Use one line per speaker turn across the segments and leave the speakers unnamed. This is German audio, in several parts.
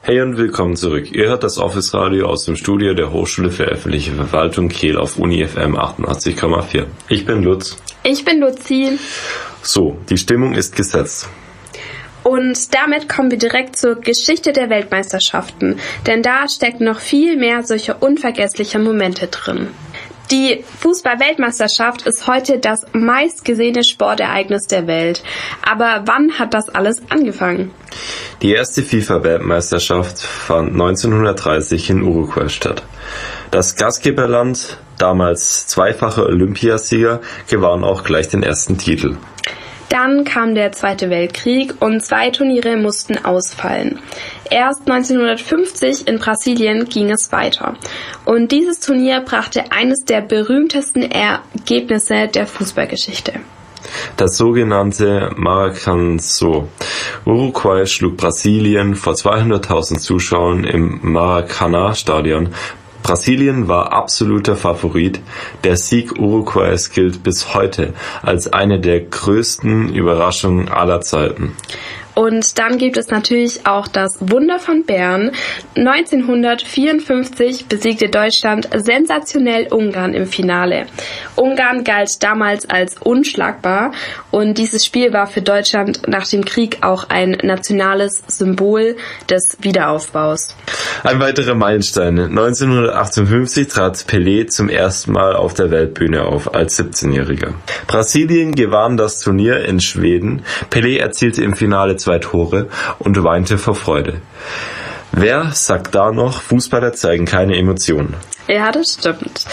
Hey und willkommen zurück. Ihr hört das Office Radio aus dem Studio der Hochschule für öffentliche Verwaltung Kehl auf Uni FM 88,4. Ich bin Lutz.
Ich bin Luzi.
So, die Stimmung ist gesetzt.
Und damit kommen wir direkt zur Geschichte der Weltmeisterschaften, denn da stecken noch viel mehr solcher unvergesslicher Momente drin. Die Fußball-Weltmeisterschaft ist heute das meistgesehene Sportereignis der Welt. Aber wann hat das alles angefangen?
Die erste FIFA-Weltmeisterschaft fand 1930 in Uruguay statt. Das Gastgeberland, damals zweifacher Olympiasieger, gewann auch gleich den ersten Titel.
Dann kam der Zweite Weltkrieg und 2 Turniere mussten ausfallen. Erst 1950 in Brasilien ging es weiter. Und dieses Turnier brachte eines der berühmtesten Ergebnisse der Fußballgeschichte.
Das sogenannte Maracanã. Uruguay schlug Brasilien vor 200.000 Zuschauern im Maracanã-Stadion. Brasilien war absoluter Favorit. Der Sieg Uruguays gilt bis heute als eine der größten Überraschungen aller Zeiten.
Und dann gibt es natürlich auch das Wunder von Bern. 1954 besiegte Deutschland sensationell Ungarn im Finale. Ungarn galt damals als unschlagbar und dieses Spiel war für Deutschland nach dem Krieg auch ein nationales Symbol des Wiederaufbaus.
Ein weiterer Meilenstein. 1958 trat Pelé zum ersten Mal auf der Weltbühne auf als 17-Jähriger. Brasilien gewann das Turnier in Schweden. Pelé erzielte im Finale 2 Tore und weinte vor Freude. Wer sagt da noch, Fußballer zeigen keine Emotionen?
Ja, das stimmt.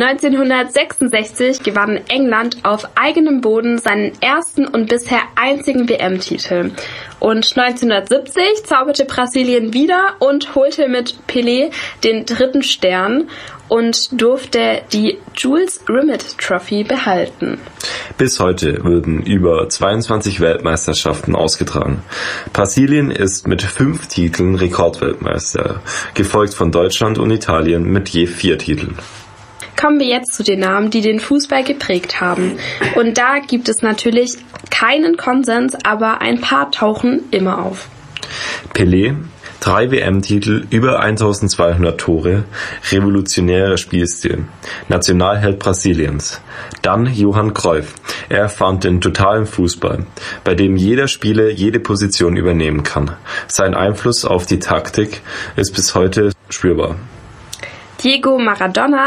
1966 gewann England auf eigenem Boden seinen ersten und bisher einzigen WM-Titel. Und 1970 zauberte Brasilien wieder und holte mit Pelé den 3. Stern und durfte die Jules Rimet Trophy behalten.
Bis heute wurden über 22 Weltmeisterschaften ausgetragen. Brasilien ist mit 5 Titeln Rekordweltmeister, gefolgt von Deutschland und Italien mit je 4 Titeln.
Kommen wir jetzt zu den Namen, die den Fußball geprägt haben. Und da gibt es natürlich keinen Konsens, aber ein paar tauchen immer auf.
Pelé, 3 WM-Titel, über 1200 Tore, revolutionärer Spielstil, Nationalheld Brasiliens. Dann Johann Cruyff. Er erfand den totalen Fußball, bei dem jeder Spieler jede Position übernehmen kann. Sein Einfluss auf die Taktik ist bis heute spürbar.
Diego Maradona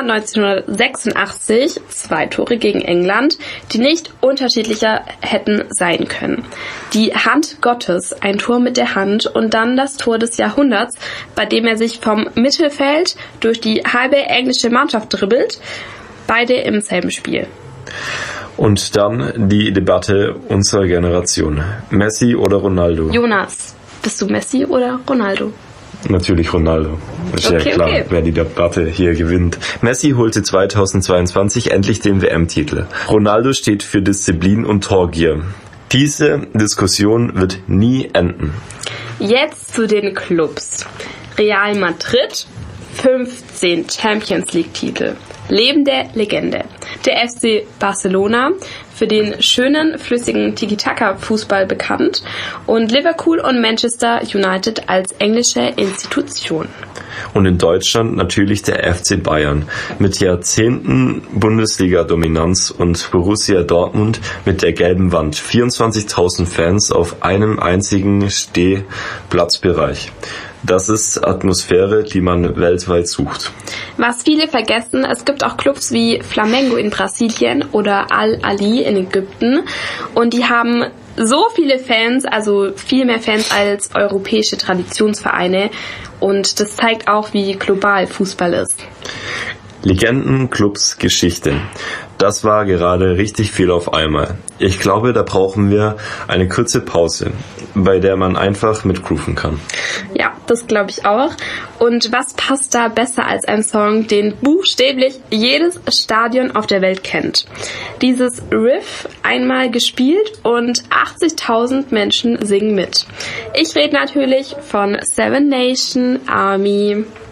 1986, 2 Tore gegen England, die nicht unterschiedlicher hätten sein können. Die Hand Gottes, ein Tor mit der Hand und dann das Tor des Jahrhunderts, bei dem er sich vom Mittelfeld durch die halbe englische Mannschaft dribbelt, beide im selben Spiel.
Und dann die Debatte unserer Generation. Messi oder Ronaldo?
Jonas, bist du Messi oder Ronaldo?
Natürlich Ronaldo. Ist ja klar, wer die Debatte hier gewinnt. Messi holte 2022 endlich den WM-Titel. Ronaldo steht für Disziplin und Torgier. Diese Diskussion wird nie enden.
Jetzt zu den Clubs. Real Madrid, 15 Champions League-Titel. Lebende Legende. Der FC Barcelona, für den schönen, flüssigen Tiki-Taka-Fußball bekannt, und Liverpool und Manchester United als englische Institution.
Und in Deutschland natürlich der FC Bayern mit Jahrzehnten Bundesliga-Dominanz und Borussia Dortmund mit der gelben Wand. 24.000 Fans auf einem einzigen Stehplatzbereich. Das ist Atmosphäre, die man weltweit sucht.
Was viele vergessen, es gibt auch Clubs wie Flamengo in Brasilien oder Al-Ahly in Ägypten und die haben so viele Fans, also viel mehr Fans als europäische Traditionsvereine und das zeigt auch, wie global Fußball ist.
Legenden, Clubs, Geschichte. Das war gerade richtig viel auf einmal. Ich glaube, da brauchen wir eine kurze Pause, bei der man einfach mitgrooven kann.
Ja, das glaube ich auch. Und was passt da besser als ein Song, den buchstäblich jedes Stadion auf der Welt kennt? Dieses Riff einmal gespielt und 80.000 Menschen singen mit. Ich rede natürlich von Seven Nation Army.